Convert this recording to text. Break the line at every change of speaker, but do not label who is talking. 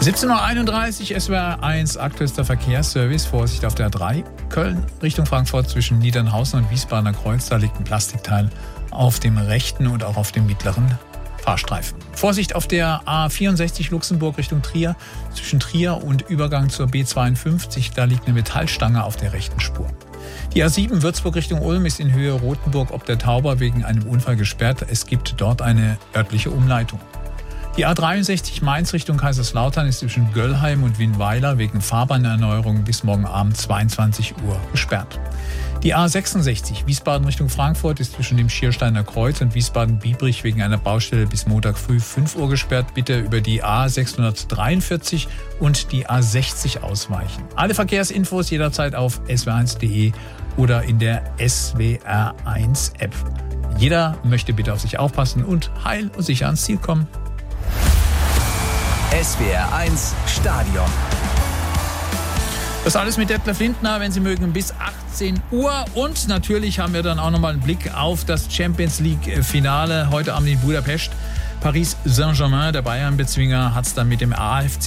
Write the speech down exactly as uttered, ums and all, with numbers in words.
siebzehn Uhr einunddreißig, S W R eins, aktuellster Verkehrsservice. Vorsicht auf der A drei. Köln Richtung Frankfurt zwischen Niedernhausen und Wiesbadener Kreuz. Da liegt ein Plastikteil auf dem rechten und auch auf dem mittleren Fahrstreifen. Vorsicht auf der A vierundsechzig Luxemburg Richtung Trier. Zwischen Trier und Übergang zur B zweiundfünfzig. Da liegt eine Metallstange auf der rechten Spur. Die A sieben Würzburg Richtung Ulm ist in Höhe Rothenburg ob der Tauber wegen einem Unfall gesperrt. Es gibt dort eine örtliche Umleitung. Die A dreiundsechzig Mainz Richtung Kaiserslautern ist zwischen Göllheim und Wienweiler wegen Fahrbahnerneuerung bis morgen Abend zweiundzwanzig Uhr gesperrt. Die A sechsundsechzig Wiesbaden Richtung Frankfurt ist zwischen dem Schiersteiner Kreuz und Wiesbaden-Biebrich wegen einer Baustelle bis Montag früh fünf Uhr gesperrt. Bitte über die A sechshundertdreiundvierzig und die A sechzig ausweichen. Alle Verkehrsinfos jederzeit auf s w r eins punkt d e oder in der S W R eins App. Jeder möchte bitte auf sich aufpassen und heil und sicher ans Ziel kommen.
S W R eins Stadion.
Das alles mit Detlef Lindner, wenn Sie mögen, bis achtzehn Uhr. Und natürlich haben wir dann auch nochmal einen Blick auf das Champions League-Finale heute Abend in Budapest. Paris Saint-Germain, der Bayern-Bezwinger, hat es dann mit dem A F C